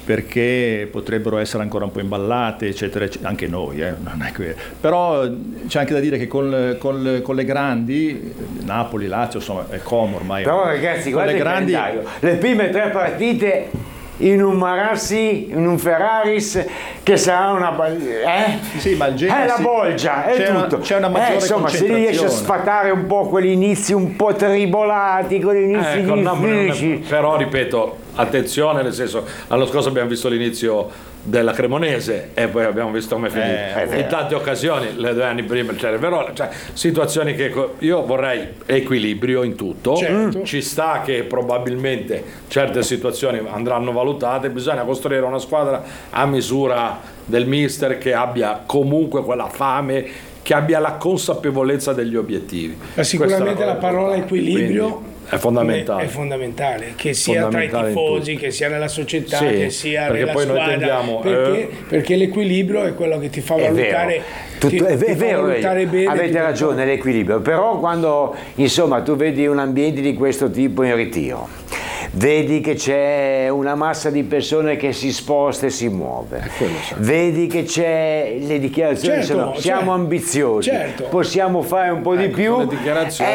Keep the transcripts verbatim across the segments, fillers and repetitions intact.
perché potrebbero essere ancora un po' imballate, eccetera, eccetera. Anche noi, eh, non è que... però c'è anche da dire che con, con, con le grandi, Napoli, Lazio, insomma, è Como ormai. Però ragazzi, guarda le il grandi... calendario. Le prime tre partite in un Marassi, in un Ferraris, che sarà una eh? Sì, ma il Genoa, è la sì, bolgia, è c'è tutto. Una, c'è una maggiore eh, insomma, se riesce a sfatare un po' quegli inizi un po' tribolati, con gli inizi ecco, difficili. No, però ripeto, attenzione, nel senso, l'anno scorso abbiamo visto l'inizio della Cremonese e poi abbiamo visto come è finito. Eh, in tante occasioni, le due anni prima il Verona, cioè situazioni che io vorrei equilibrio in tutto. Certo. Ci sta che probabilmente certe situazioni andranno valutate, bisogna costruire una squadra a misura del mister, che abbia comunque quella fame, che abbia la consapevolezza degli obiettivi. Ma sicuramente la parola importante. equilibrio Quindi è fondamentale. È fondamentale, che sia fondamentale tra i tifosi, che sia nella società, sì, che sia perché nella poi squadra, noi tendiamo, perché, eh... perché l'equilibrio è quello che ti fa valutare, Tutto, ti, è, ti è fa vero, valutare bene. avete ragione, l'equilibrio, però quando insomma tu vedi un ambiente di questo tipo in ritiro, vedi che c'è una massa di persone che si sposta e si muove, vedi che c'è le dichiarazioni, Certo, sono, siamo certo, ambiziosi, certo. possiamo fare un po' di Ecco, più, le dichiarazioni.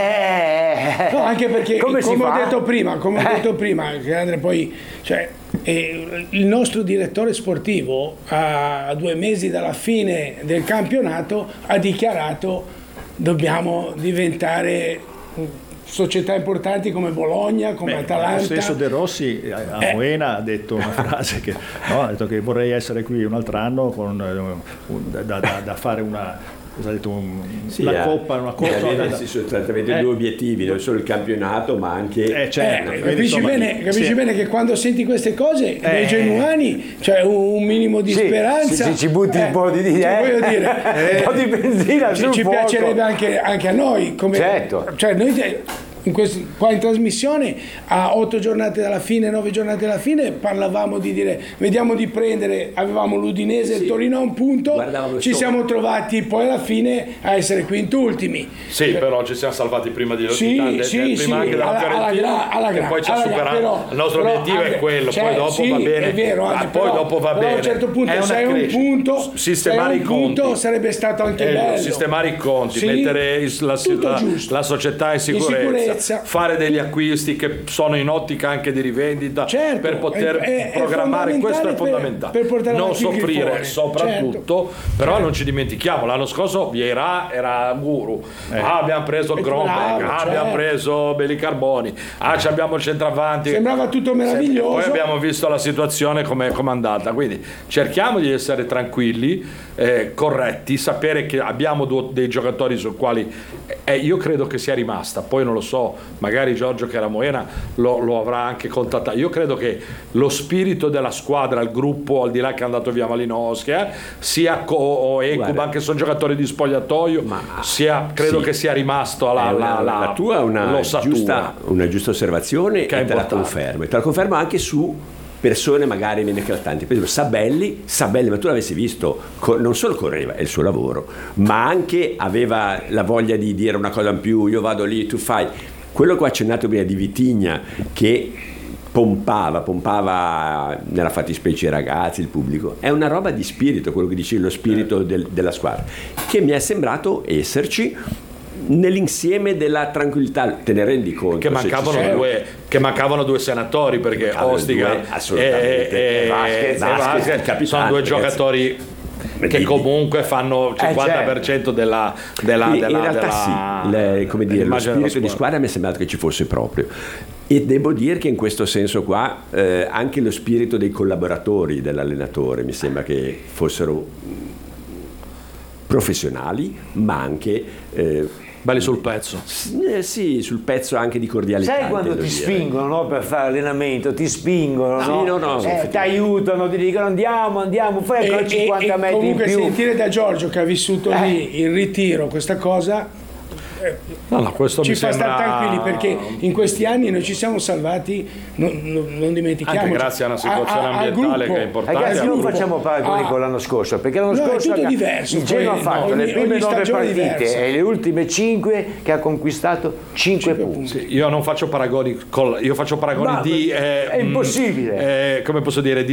Eh, No, anche perché come, come, si ho fa? detto prima, come ho Eh. detto prima, che Andre poi, cioè, eh, il nostro direttore sportivo a due mesi dalla fine del campionato ha dichiarato: dobbiamo diventare società importanti come Bologna, come Beh, Atalanta. lo stesso De Rossi a Eh. Moena ha detto una frase che no, ha detto che vorrei essere qui un altro anno con, eh, un- da, da- da fare una, cosa ha detto, un- Sì, una eh, coppa, una coppa. ovviamente da- ci sono esattamente Eh. due obiettivi, non solo il campionato ma anche Eh, certo, Eh, quindi, capisci insomma, bene, capisci sì. bene che quando senti queste cose Eh. dei genuani c'è un, un minimo di Sì, speranza. ci, ci butti Eh, un po' di, di- cioè, eh, voglio dire, un po' di benzina ci, sul ci fuoco. piacerebbe anche, anche a noi, come, Certo. cioè noi in questi, qua in trasmissione a otto giornate dalla fine, nove giornate dalla fine, parlavamo di dire vediamo di prendere, avevamo l'Udinese e il Torino a un punto, Guardavamo ci sopra. siamo trovati poi alla fine a essere quintultimi. Sì, però ci siamo salvati prima di Sì, Titane, sì, prima sì, anche dalla alla- alla Fiorentina, gra- alla che gra- poi ci ha alla gra- superato. però- il nostro però obiettivo anche- è quello, cioè, poi dopo sì, va bene, è vero, ma anche, poi però- dopo va però bene. a un certo punto È una sei un crescita. punto, sistemare sei i un conti. punto sarebbe stato anche Eh, bello. sistemare i conti, Sì, mettere il- la, tutto la- giusto. la società in sicurezza, sicurezza. fare degli acquisti che sono in ottica anche di rivendita, Certo, per poter è- è- è programmare, questo è fondamentale per- fondamentale, per portare non avanti il soffrire Grifone. soprattutto, Certo. però Certo. non ci dimentichiamo, l'anno scorso Vieira era guru, ah, abbiamo preso il E Gronberg, bravo, ah, certo. abbiamo preso Belli Carboni, ah, ci abbiamo il centravanti, Sembrava tutto meraviglioso. poi abbiamo visto la situazione come è andata, quindi cerchiamo di essere tranquilli, eh, corretti, sapere che abbiamo due, dei giocatori su quali eh, io credo che sia rimasta, poi non lo so, magari Giorgio che era Moena lo, lo avrà anche contattato. Io credo che lo spirito della squadra, il gruppo, al di là che è andato via Malinowski, eh, sia co- o Ecuban, Guarda. che sono giocatori di spogliatoio, Ma- sia, credo sì. che sia rimasto alla, È una- la, la, la tua è una l'ossatura. giusta, una giusta osservazione Che è e te la importante. confermo, e te la confermo anche su persone magari meno eclatanti. Per esempio Sabelli, Sabelli, ma tu l'avessi visto, co- non solo correva, è il suo lavoro, ma anche aveva la voglia di dire una cosa in più, io vado lì, tu fai. Quello che ho accennato prima di Vitigna, che pompava, pompava nella fattispecie i ragazzi, il pubblico, è una roba di spirito, quello che dicevi, lo spirito del- della squadra, che mi è sembrato esserci nell'insieme della tranquillità. Te ne rendi conto? Che se ci mancavano, sono- due, che mancavano due senatori, perché Mancavano Ostiga due, assolutamente. e, e, Vasquez, e Vasquez, Vasquez il capitano, sono due ragazzi. giocatori che comunque fanno il cinquanta per cento della, della, Quindi, della, in realtà della- sì, le- come dire, lo dell'immagine della spirito di squadra mi è sembrato che ci fosse proprio, e devo dire che in questo senso qua eh, anche lo spirito dei collaboratori dell'allenatore mi sembra che fossero mh, professionali, ma anche eh, belli sul pezzo. s- eh, sì, sul pezzo anche di cordialità. Sai quando intendo ti dire. spingono, no, per fare allenamento, ti spingono, Sì, no? no, no, Eh, effettivamente. ti aiutano, ti dicono andiamo, andiamo, fai E, ancora e- cinquanta e metri in comunque più. sentire da Giorgio che ha vissuto Eh. lì in ritiro questa cosa No, no, questo ci mi fa sembra... stare tranquilli, perché in questi anni noi ci siamo salvati, non, non, non dimentichiamoci, Anche grazie a una situazione al ambientale gruppo. che è importante. Ragazzi, non gruppo. facciamo paragoni Ah. con l'anno scorso, perché l'anno No, è scorso tutto aga- diverso, il Genoa ha poi, fatto no, le ogni- prime ogni nove stagione è partite diversa. e le ultime cinque che ha conquistato cinque punti. Sì, io non faccio paragoni col, io faccio paragoni Ma di eh, è mh, impossibile. eh, come posso dire, di